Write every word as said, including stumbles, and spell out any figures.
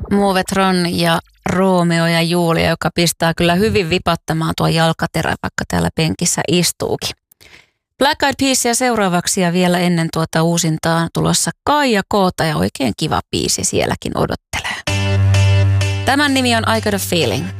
Movetron ja Romeo ja Julia, joka pistää kyllä hyvin vipattamaan tuo jalkaterä, vaikka täällä penkissä istuukin. Black Eyed Peasia seuraavaksi ja vielä ennen tuota uusintaa tulossa Kaija Koota ja oikein kiva biisi sielläkin odottelee. Tämän nimi on I Got a Feeling.